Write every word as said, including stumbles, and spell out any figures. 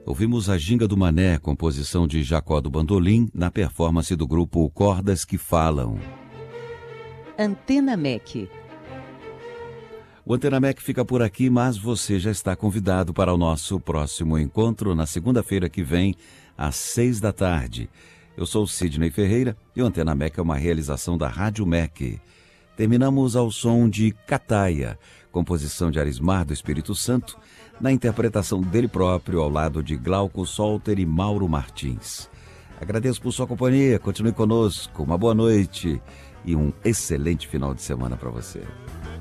Ouvimos a Ginga do Mané, composição de Jacó do Bandolim, na performance do grupo Cordas que Falam. Antena M E C. O Antena M E C fica por aqui, mas você já está convidado para o nosso próximo encontro na segunda-feira que vem, às seis da tarde. Eu sou Sidney Ferreira e o Antena M E C é uma realização da Rádio M E C. Terminamos ao som de Cataia, composição de Arismar do Espírito Santo, na interpretação dele próprio ao lado de Glauco Solter e Mauro Martins. Agradeço por sua companhia, continue conosco, uma boa noite e um excelente final de semana para você.